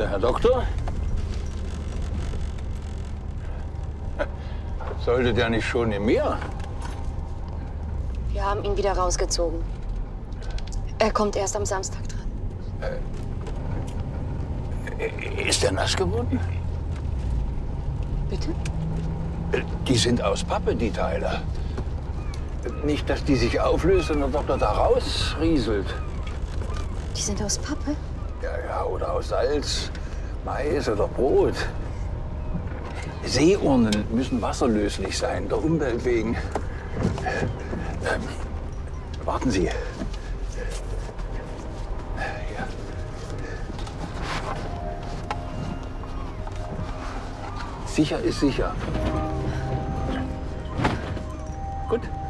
Der Herr Doktor? Sollte der nicht schon im Meer? Wir haben ihn wieder rausgezogen. Er kommt erst am Samstag dran. Ist er nass geworden? Bitte? Die sind aus Pappe, die Teile. Nicht, dass die sich auflösen und der Doktor da rausrieselt. Die sind aus Pappe? Ja, oder aus Salz, Mais oder Brot. Seeurnen müssen wasserlöslich sein, der Umwelt wegen. Warten Sie. Ja. Sicher ist sicher. Gut.